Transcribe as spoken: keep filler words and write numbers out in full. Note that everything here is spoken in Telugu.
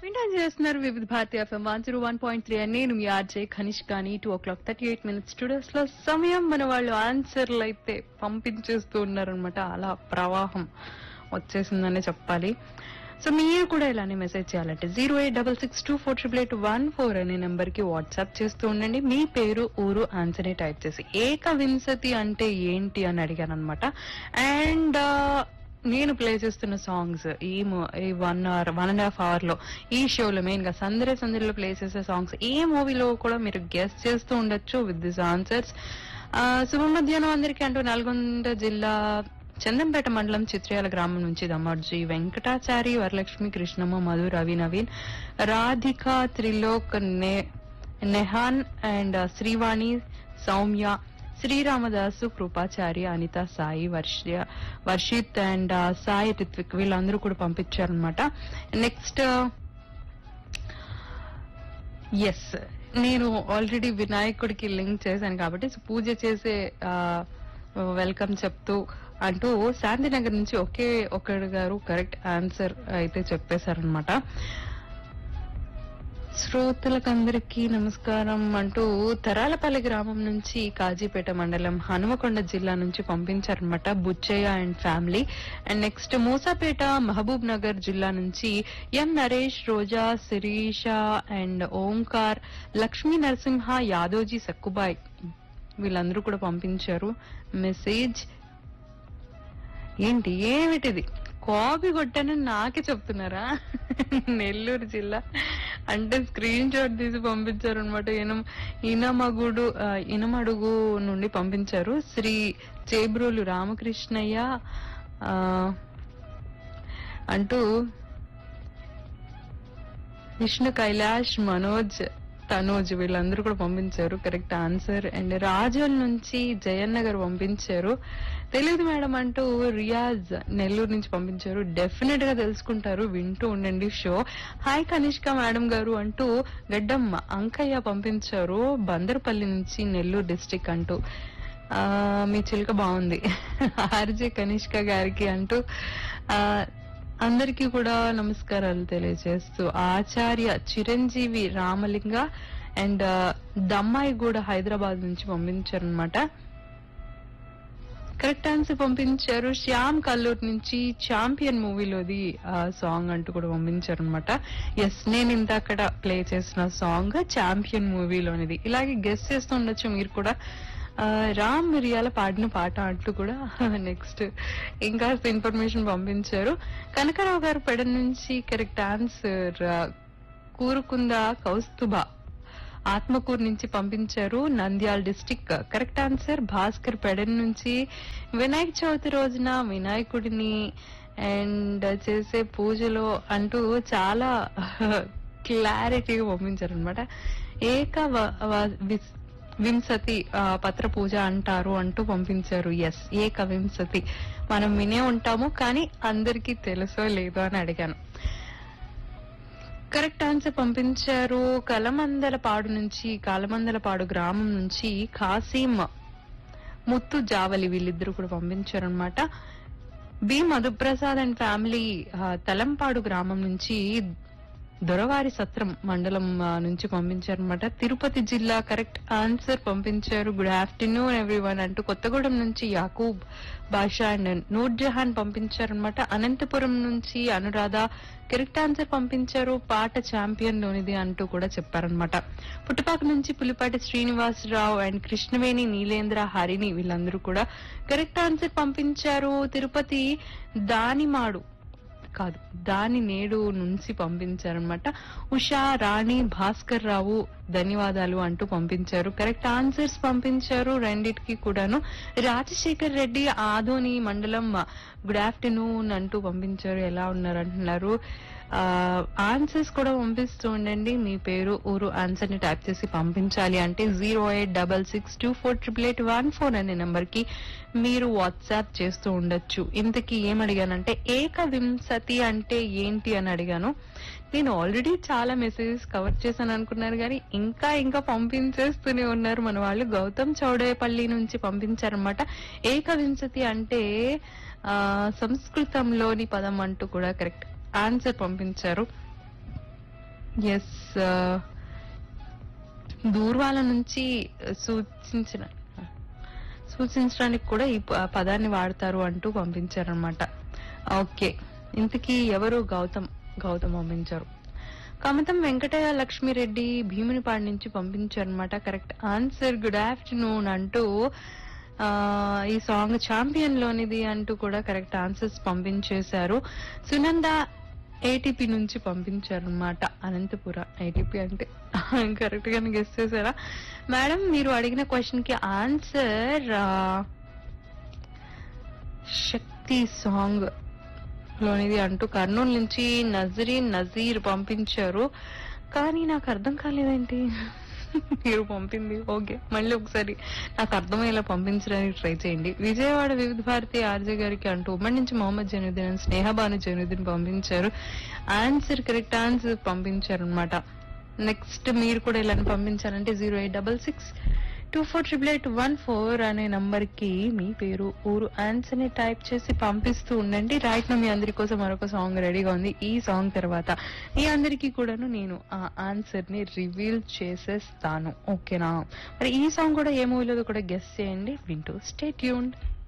వింటాన్ చేస్తున్నారు వివిధ Bharati FM one zero one point three అని నేను మీ ఆర్జే ఖనిష్ కానీ టూ ఓ clock thirty eight minutes studios లో సమయం మన వాళ్ళు ఆన్సర్లు అయితే పంపించేస్తూ ఉన్నారనమాట. అలా ప్రవాహం వచ్చేసిందనే చెప్పాలి. సో మీరు కూడా ఇలానే మెసేజ్ చేయాలంటే zero eight double six two four triple eight one four అనే నెంబర్ కి వాట్సాప్ చేస్తూ ఉండండి. మీ పేరు ఊరు ఆన్సర్ ని టైప్ చేసి ఏకవింశతి అంటే ఏంటి అని అడిగాను అనమాట. అండ్ నేను ప్లే చేస్తున్న సాంగ్స్ ఈ ఈ one hour one and half hour లో ఈ షోలో మెయిన్ గా సందరే సందరిలో ప్లే చేసే సాంగ్స్ ఏ మూవీలో కూడా మీరు గెస్ట్ చేస్తూ ఉండొచ్చు విత్ దిస్ ఆన్సర్స్. శుభ మధ్యాహ్నం అందరికీ అంటూ నల్గొండ జిల్లా చందంపేట మండలం చిత్రయాల గ్రామం నుంచి దమ్మర్జీ Venkatachari, Varalakshmi, Krishnamma, Madhu, Ravi, Naveen, Radhika, Trilok, Nehan and Srivani, Soumya, Sri Ramadasu, Krupachari, Anitha, Sai, Varsha Varshith and Sai Ritwik వీళ్ళందరూ కూడా పంపించారనమాట. నెక్స్ట్ ఎస్ నేను ఆల్రెడీ వినాయకుడికి లింక్ చేశాను కాబట్టి పూజ చేసే వెల్కమ్ చెప్తూ అంటూ శాంతినగర్ నుంచి ఒకే ఒకడు గారు కరెక్ట్ ఆన్సర్ అయితే చెప్పేశారనమాట. శ్రోతలకందరికీ నమస్కారం అంటూ తరాలపల్లి గ్రామం నుంచి కాజీపేట మండలం హనుమకొండ జిల్లా నుంచి పంపించారనమాట Buchaiah and family. And next Moosapet Mahabub Nagar జిల్లా నుంచి ఎం నరేష్, రోజా, శిరీష అండ్ ఓంకార్, లక్ష్మీ నరసింహ, యాదోజీ, సక్కుబాయ్ వీళ్ళందరూ కూడా పంపించారు మెసేజ్. ఏంటి ఏమిటిది కాపీ కొట్టానని నాకే చెప్తున్నారా? నెల్లూరు జిల్లా అంటే స్క్రీన్ షాట్ తీసి పంపించారు అనమాట. ఇనం ఇనమగుడు ఇనమడుగు నుండి పంపించారు. శ్రీ చేబ్రోలు రామకృష్ణయ్య అంటూ విష్ణు కైలాష్, మనోజ్, తనోజ్ వీళ్ళందరూ కూడా పంపించారు కరెక్ట్ ఆన్సర్. అండ్ రాజోల్ నుంచి జయన్న గారు పంపించారు. తెలియదు మేడం అంటూ రియాజ్ నెల్లూరు నుంచి పంపించారు. డెఫినెట్ గా తెలుసుకుంటారు, వింటూ ఉండండి షో. హాయ్ కనిష్క మేడం గారు అంటూ గడ్డమ్మ అంకయ్య పంపించారు బందర్పల్లి నుంచి నెల్లూరు డిస్టిక్ అంటూ. ఆ మీ చిలుక బాగుంది ఆర్జే కనిష్క గారికి అంటూ ఆ అందరికీ కూడా నమస్కారాలు తెలియజేస్తూ ఆచార్య చిరంజీవి రామలింగ అండ్ దమ్మాయి కూడా హైదరాబాద్ నుంచి పంపించారనమాట. కరెక్ట్ ఆన్సర్ పంపించారు. శ్యామ్ కల్లూరు నుంచి ఛాంపియన్ మూవీలోది సాంగ్ అంటూ కూడా పంపించారనమాట. ఎస్ నేను ఇంతక్కడ ప్లే చేసిన సాంగ్ ఛాంపియన్ మూవీలోనిది. ఇలాగే గెస్ట్ చేస్తూ ఉండొచ్చు మీరు కూడా. రామ్ మిరియాల పాడిన పాట అంటూ కూడా నెక్స్ట్ ఇంకా ఇన్ఫర్మేషన్ పంపించారు. కనకరావు గారు పెడ నుంచి కరెక్ట్ ఆన్సర్. కూరుకుందా కౌస్తుభ ఆత్మకూరు నుంచి పంపించారు Nandyal district correct answer. Bhaskar Pedana నుంచి వినాయక చవితి రోజున వినాయకుడిని అండ్ చేసే పూజలో అంటూ చాలా క్లారిటీగా పంపించారు అనమాట. ఏక వింశతి పత్ర పూజ అంటారు అంటూ పంపించారు. ఎస్ ఏక వింశతి మనం వినే ఉంటాము కానీ అందరికీ తెలుసో లేదో అని అడిగాను. కరెక్ట్ ఆన్సర్ పంపించారు కలమందలపాడు నుంచి కాలమందలపాడు గ్రామం నుంచి కాసీం, ముత్తు, జావలి వీళ్ళిద్దరు కూడా పంపించారు అనమాట. B Madhu Prasad and family Talampadu గ్రామం నుంచి దొరవారి సత్రం మండలం నుంచి పంపించారనమాట. తిరుపతి జిల్లా కరెక్ట్ ఆన్సర్ పంపించారు. గుడ్ ఆఫ్టర్నూన్ ఎవ్రీవన్ అంటూ కొత్తగూడెం నుంచి యాకూబ్ బాషా అండ్ నూర్ జహాన్ పంపించారనమాట. అనంతపురం నుంచి అనురాధ కరెక్ట్ ఆన్సర్ పంపించారు. పాట ఛాంపియన్ లోనిది అంటూ కూడా చెప్పారనమాట. పుట్టుపాక నుంచి పులిపాటి శ్రీనివాసరావు అండ్ కృష్ణవేణి, నీలేంద్ర, హరిణి వీళ్ళందరూ కూడా కరెక్ట్ ఆన్సర్ పంపించారు. తిరుపతి దానిమాడు కాదు దాని నేడు నుంచి పంపించారనమాట. ఉషా, రాణి, భాస్కర్ రావు ధన్యవాదాలు అంటూ పంపించారు. కరెక్ట్ ఆన్సర్స్ పంపించారు రెండిటికి కూడాను. రాజశేఖర్ రెడ్డి ఆదోని మండలం గుడ్ ఆఫ్టర్నూన్ అంటూ పంపించారు. ఎలా ఉన్నారు అంటున్నారు. ఆన్సర్స్ కూడా పంపిస్తూ ఉండండి. మీ పేరు ఊరు ఆన్సర్ ని టైప్ చేసి పంపించాలి అంటే zero eight double six two four triple eight one four అనే నెంబర్ కి మీరు వాట్సాప్ చేస్తూ ఉండొచ్చు. ఇంతకీ ఏమడిగానంటే ఏకవింశతి అంటే ఏంటి అని అడిగాను. నేను ఆల్రెడీ చాలా మెసేజెస్ కవర్ చేశాను అనుకున్నారు కానీ ఇంకా ఇంకా పంపించేస్తూనే ఉన్నారు మన వాళ్ళు. గౌతమ్ చౌడేపల్లి నుంచి పంపించారనమాట. ఏకవింశతి అంటే ఆ సంస్కృతంలోని పదం అంటూ కూడా కరెక్ట్ ఆన్సర్ పంపించారు. ఎస్, దూర్వాల నుంచి సూచించిన సూచించడానికి కూడా ఈ ప- పదాన్ని వాడతారు అంటూ పంపించారనమాట. ఓకే, ఇంతకీ ఎవరు? గౌతమ్ గౌతమ్ పంపించారు. కమతం వెంకటయ్య లక్ష్మిరెడ్డి భీమునిపాడు నుంచి పంపించారనమాట కరెక్ట్ ఆన్సర్. గుడ్ ఆఫ్టర్నూన్ అంటూ ఆ ఈ సాంగ్ ఛాంపియన్ లోనిది అంటూ కూడా కరెక్ట్ ఆన్సర్స్ పంపించేశారు. సునంద ఏటీపీ నుంచి పంపించారనమాట. అనంతపుర ఏటీపీ అంటే కరెక్ట్ గానే గెస్ చేశారా మేడం? మీరు అడిగిన క్వశ్చన్ కి ఆన్సర్ శక్తి సాంగ్ లోనిది అంటూ కర్నూలు నుంచి నజరీన్ నజీర్ పంపించారు. కానీ నాకు అర్థం కాలేదేంటి మీరు పంపింది. ఓకే, మళ్ళీ ఒకసారి నాకు అర్థమయ్యేలా పంపించడానికి ట్రై చేయండి. విజయవాడ వివిధ భారతి ఆర్జే గారికి అంటూ ఉమ్మడి నుంచి మొహమ్మద్ జైనుద్దీన్ స్నేహబాను జైనుద్దీన్ పంపించారు. ఆన్సర్ కరెక్ట్ ఆన్సర్ పంపించారు అనమాట. నెక్స్ట్ మీరు కూడా ఇలా పంపించాలంటే zero eight double six two four triple eight one four అనే నంబర్ కి మీ పేరు ఊరు ఆన్సర్ ని టైప్ చేసి పంపిస్తూ ఉండండి. రైట్ నా మీ అందరి కోసం మరొక సాంగ్ రెడీగా ఉంది. ఈ సాంగ్ తర్వాత మీ అందరికీ కూడాను నేను ఆ ఆన్సర్ ని రివీల్ చేసేస్తాను. ఓకేనా? మరి ఈ సాంగ్ కూడా ఏ మూవీలో కూడా గెస్ చేయండి. వింటూ స్టే ట్యూన్డ్.